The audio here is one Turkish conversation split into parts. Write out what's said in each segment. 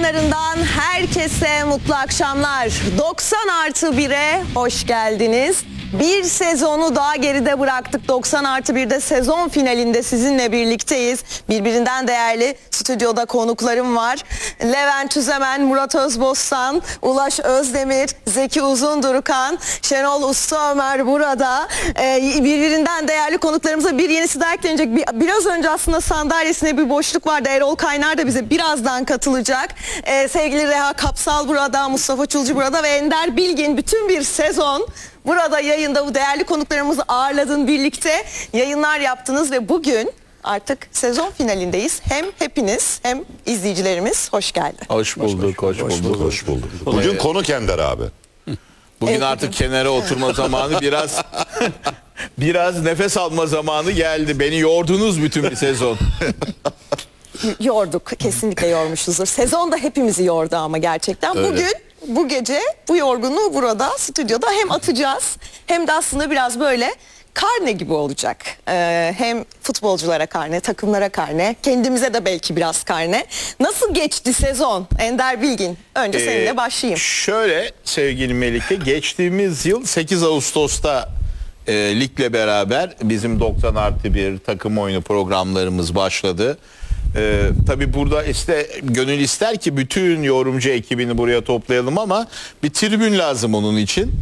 ekranlarından herkese mutlu akşamlar. 90+1'e hoş geldiniz. Bir sezonu daha geride bıraktık. 90+1'de sezon finalinde sizinle birlikteyiz. Birbirinden değerli stüdyoda konuklarım var. Levent Tüzemen, Murat Özbostan, Ulaş Özdemir, Zeki Uzundurukan, Şenol Usta Ömer burada. Birbirinden değerli konuklarımıza bir yenisi daha eklenecek. Biraz önce aslında sandalyesine bir boşluk vardı. Erol Kaynar da bize birazdan katılacak. Sevgili Reha Kapsal burada, Mustafa Çulcu burada ve Ender Bilgin bütün bir sezon burada yayında bu değerli konuklarımızı ağırladın, birlikte yayınlar yaptınız ve bugün artık sezon finalindeyiz. Hem hepiniz hem izleyicilerimiz hoş geldin. Hoş bulduk, hoş bulduk. Bugün konuk Ender abi. Bugün Evet, artık kenara oturma zamanı, biraz nefes alma zamanı geldi. Beni yordunuz bütün bir sezon. Yorduk, kesinlikle yormuşuzdur. Sezon da hepimizi yordu ama gerçekten. Öyle. Bugün, bu gece bu yorgunluğu burada stüdyoda hem atacağız hem de aslında biraz böyle karne gibi olacak. Hem futbolculara karne, takımlara karne, kendimize de belki biraz karne. Nasıl geçti sezon Ender Bilgin? Önce seninle başlayayım. Şöyle sevgili Melike, geçtiğimiz yıl 8 Ağustos'ta ligle beraber bizim 90+1 takım oyunu programlarımız başladı. Tabii burada gönül ister ki bütün yorumcu ekibini buraya toplayalım ama bir tribün lazım onun için.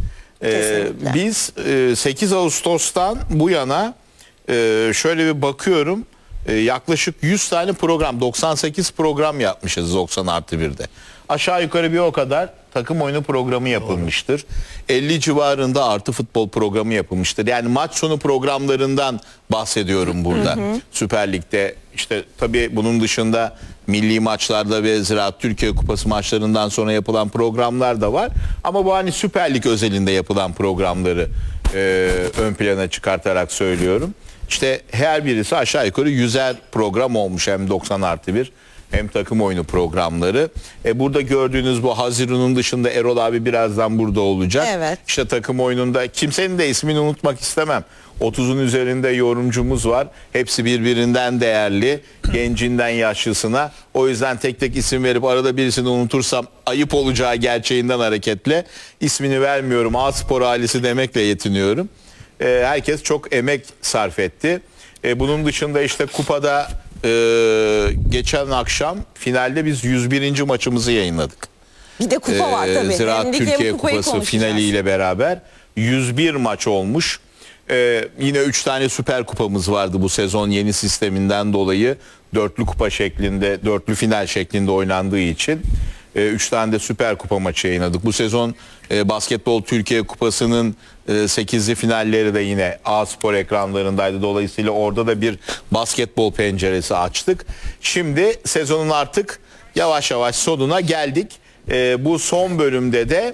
Biz 8 Ağustos'tan bu yana şöyle bir bakıyorum, yaklaşık 100 tane program, 98 program yapmışız 90+1'de. Aşağı yukarı bir o kadar takım oyunu programı yapılmıştır. 50 civarında artı futbol programı yapılmıştır. Yani maç sonu programlarından bahsediyorum burada. Süper Lig'de işte tabii bunun dışında milli maçlarda ve Ziraat Türkiye Kupası maçlarından sonra yapılan programlar da var. Ama bu hani Süper Lig özelinde yapılan programları ön plana çıkartarak söylüyorum. İşte her birisi aşağı yukarı 100'er program olmuş, hem 90+1 hem takım oyunu programları. Burada gördüğünüz bu Haziran'ın dışında Erol abi birazdan burada olacak. Evet. İşte takım oyununda kimsenin de ismini unutmak istemem. 30'un üzerinde yorumcumuz var. Hepsi birbirinden değerli. Gencinden yaşlısına. O yüzden tek tek isim verip arada birisini unutursam ayıp olacağı gerçeğinden hareketle ismini vermiyorum. A-Spor ailesi demekle yetiniyorum. Herkes çok emek sarf etti. Bunun dışında işte kupada geçen akşam finalde biz 101. maçımızı yayınladık. Bir de kupa var tabii. Ziraat Hem lig hem Türkiye kupayı Kupası konuşacağız. finaliyle beraber 101 maç olmuş. Yine 3 tane süper kupamız vardı bu sezon yeni sisteminden dolayı. Dörtlü kupa şeklinde, dörtlü final şeklinde oynandığı için 3 tane de süper kupa maçı yayınladık. Bu sezon Basketbol Türkiye Kupası'nın 8'li finalleri de yine A-Spor ekranlarındaydı. Dolayısıyla orada da bir basketbol penceresi açtık. Şimdi sezonun artık yavaş yavaş sonuna geldik. Bu son bölümde de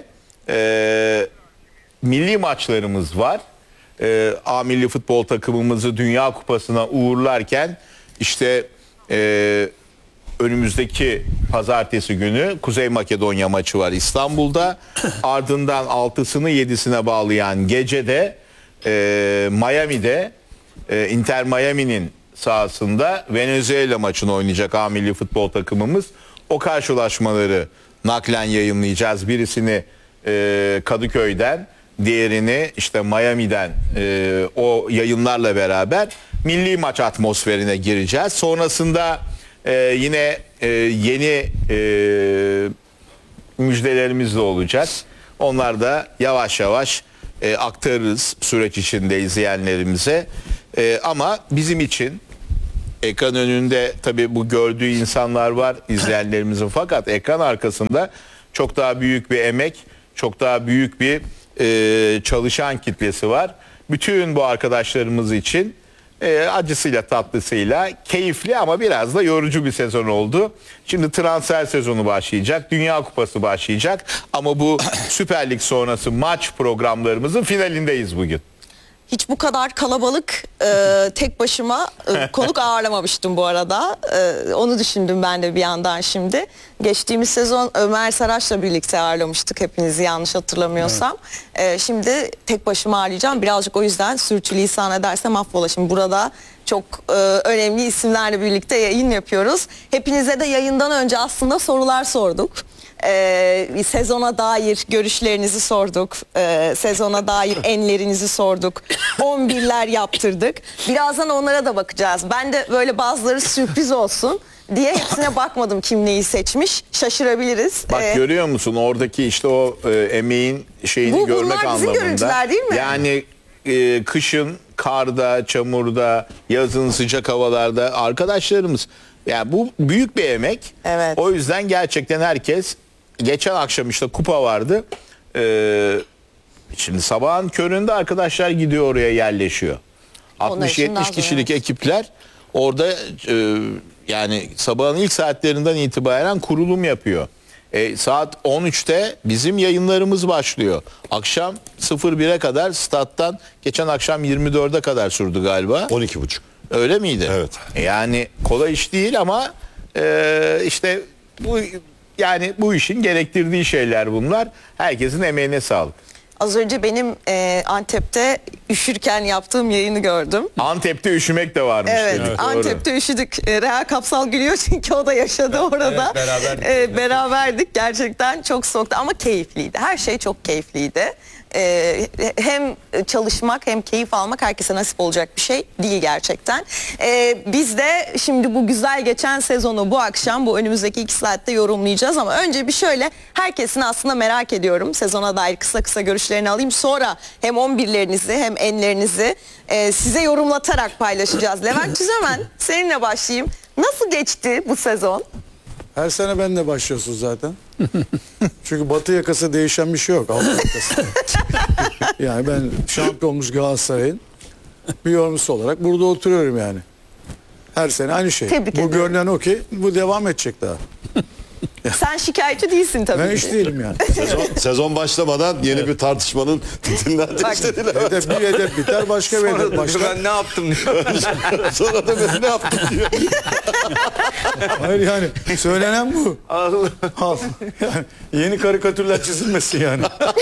milli maçlarımız var. A milli futbol takımımızı Dünya Kupası'na uğurlarken işte önümüzdeki pazartesi günü Kuzey Makedonya maçı var İstanbul'da. Ardından 6'sını 7'sine bağlayan gecede Miami'de Inter Miami'nin sahasında Venezuela maçını oynayacak A milli futbol takımımız. O karşılaşmaları naklen yayınlayacağız. Birisini Kadıköy'den, diğerini işte Miami'den o yayınlarla beraber milli maç atmosferine gireceğiz. Sonrasında yine yeni müjdelerimiz de olacak. Onlar da yavaş yavaş aktarırız süreç içinde izleyenlerimize. Ama bizim için ekran önünde tabii bu gördüğü insanlar var izleyenlerimizin, fakat ekran arkasında çok daha büyük bir emek, çok daha büyük bir çalışan kitlesi var. Bütün bu arkadaşlarımız için acısıyla tatlısıyla keyifli ama biraz da yorucu bir sezon oldu. Şimdi transfer sezonu başlayacak, Dünya Kupası başlayacak ama bu Süper Lig sonrası maç programlarımızın finalindeyiz bugün. Hiç bu kadar kalabalık tek başıma konuk ağırlamamıştım bu arada. Onu düşündüm ben de bir yandan şimdi. Geçtiğimiz sezon Ömer Saraç'la birlikte ağırlamıştık hepinizi, yanlış hatırlamıyorsam. Şimdi tek başıma ağırlayacağım. Birazcık o yüzden sürçülisan edersem affola. Şimdi burada Çok önemli isimlerle birlikte yayın yapıyoruz. Hepinize de yayından önce aslında sorular sorduk. Sezona dair görüşlerinizi sorduk. Sezona dair enlerinizi sorduk. 11'ler yaptırdık. Birazdan onlara da bakacağız. Ben de böyle bazıları sürpriz olsun diye hepsine bakmadım kim neyi seçmiş. Şaşırabiliriz. Bak görüyor musun oradaki işte o emeğin şeyini görmek bunlar bizim anlamında. görüntüler değil mi? Yani kışın karda, çamurda, yazın sıcak havalarda arkadaşlarımız. Yani bu büyük bir emek. Evet. O yüzden gerçekten herkes geçen akşam işte kupa vardı. Şimdi sabahın köründe arkadaşlar gidiyor oraya yerleşiyor. Onlar için daha 60-70 zor, kişilik evet. ekipler orada yani sabahın ilk saatlerinden itibaren kurulum yapıyor. Saat 13'te bizim yayınlarımız başlıyor. Akşam 01'e kadar stat'tan geçen akşam 24'e kadar sürdü galiba. 12.30. Öyle miydi? Evet. Yani kolay iş değil ama işte bu yani bu işin gerektirdiği şeyler bunlar. Herkesin emeğine sağlık. Az önce benim Antep'te üşürken yaptığım yayını gördüm. Antep'te üşümek de varmış. Evet, dedik, doğru. Antep'te üşüdük. Reha Kapsal gülüyor çünkü o da yaşadı orada. beraberdik. Beraberdik. Gerçekten çok soğuktu ama keyifliydi. Her şey çok keyifliydi. Hem çalışmak hem keyif almak herkese nasip olacak bir şey değil gerçekten. Biz de şimdi bu güzel geçen sezonu bu akşam bu önümüzdeki 2 saatte yorumlayacağız ama önce bir şöyle herkesin aslında merak ediyorum. Sezona dair kısa kısa görüşlerini alayım. Sonra hem 11'lerinizi hem enlerinizi size yorumlatarak paylaşacağız. Levent Tüzemen seninle başlayayım. Nasıl geçti bu sezon? Her sene benle başlıyorsun zaten. Çünkü batı yakası değişen bir şey yok. Altı yakası. Yani ben şampiyon olmuş Galatasaray'ın bir yorumcusu olarak burada oturuyorum yani. Her sene aynı şey. Tebrik Bu ederim. görünen o ki bu devam edecek daha. Sen şikayetçi değilsin tabii Ben ki. hiç değilim yani. Sezon başlamadan yeni bir tartışmanın tütününü ateşlediler. Bir hedef biter başka bir hedef başlar. Ben ne yaptım diyor. Sonra da ben ne yaptım diyor. Hayır yani söylenen bu. Al. Yani yeni karikatürler çizilmesin yani.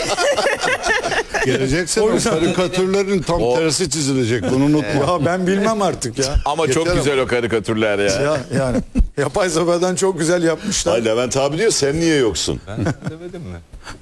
Gelecek sene o karikatürlerin tam tersi çizilecek. Bunu unutma. Ya ben bilmem artık ya. Ama çok Yeter güzel o karikatürler ya. Ya yani yapay zekadan çok güzel yapmışlar. Ay Levent abi diyor sen niye yoksun? Demedim mi?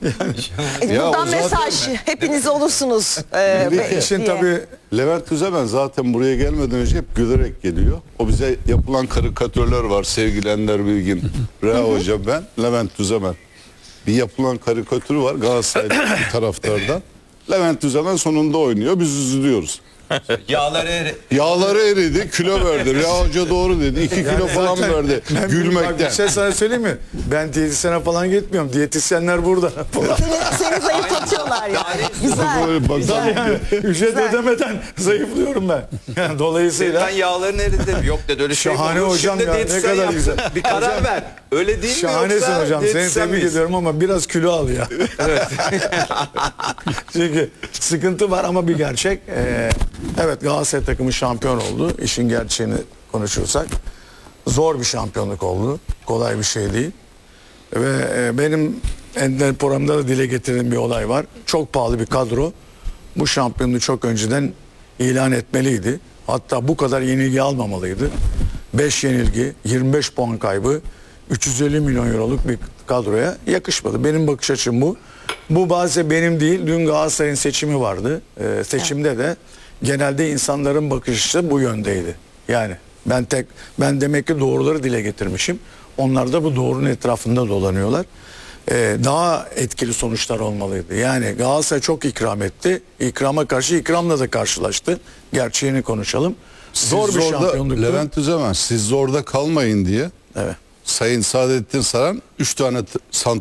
Ya Buradan o zaten- mesaj hepiniz olursunuz. İşin diye. tabii Levent Tüzemen zaten buraya gelmeden önce hep gülerek geliyor. O bize yapılan karikatürler var. Sevgili Ender Bilgin, Reha Hoca, ben, Levent Tüzemen. Bir yapılan karikatürü var Galatasaray'daki taraftardan. Levent Tüzemen sonunda oynuyor. Biz üzülüyoruz. Yağları Yağları eridi, kilo verdi. Reha Hoca doğru dedi. 2 kilo falan zaten verdi. Bak Gülmekten. bir şey sana söyleyeyim mi? Ben diyetisyene falan gitmiyorum. Diyetisyenler burada. Seni zayıflatıyorlar yani. Güzel. Böyle bak- Yani ücret ödemeden zayıflıyorum ben. Yani dolayısıyla ben yağların eridi. Yok dedi öyle şey mi Şahane olur? hocam Şimdi ya, ne diyetisyen kadar yapsın. güzel. Bir karar ver. Öyle değil mi şahanesin yoksa hocam. Seni diyetisyen tebrik miyiz? ediyorum ama biraz kilo al ya. Çünkü sıkıntı var ama bir gerçek. Evet Galatasaray takımı şampiyon oldu. İşin gerçeğini konuşursak. Zor bir şampiyonluk oldu. Kolay bir şey değil. Ve benim Ender programda da dile getirdiğim bir olay var. Çok pahalı bir kadro. Bu şampiyonluğu çok önceden ilan etmeliydi. Hatta bu kadar yenilgi almamalıydı. 5 yenilgi, 25 puan kaybı, 350 milyon euroluk bir kadroya yakışmadı. Benim bakış açım bu. Bu bazen benim değil, dün Galatasaray'ın seçimi vardı. Seçimde de genelde insanların bakış açısı bu yöndeydi. Yani ben demek ki doğruları dile getirmişim. Onlar da bu doğrunun etrafında dolanıyorlar. Daha etkili sonuçlar olmalıydı. Yani Galatasaray çok ikram etti. İkrama karşı ikramla da karşılaştı. Gerçeğini konuşalım. Zor bir şampiyonluktu. Levent Tüzemen siz zorda kalmayın diye Evet. Sayın Saadettin Saran 3 tane